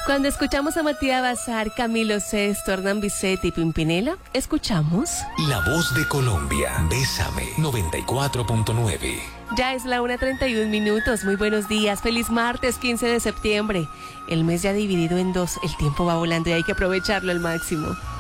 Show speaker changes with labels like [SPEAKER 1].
[SPEAKER 1] Cuando escuchamos a Matías Bazar, Camilo Sesto, Hernán Vicente y Pimpinela, escuchamos
[SPEAKER 2] La Voz de Colombia. Bésame 94.9.
[SPEAKER 1] Ya es la 1:31. Muy buenos días. Feliz martes 15 de septiembre. El mes ya dividido en dos. El tiempo va volando y hay que aprovecharlo al máximo.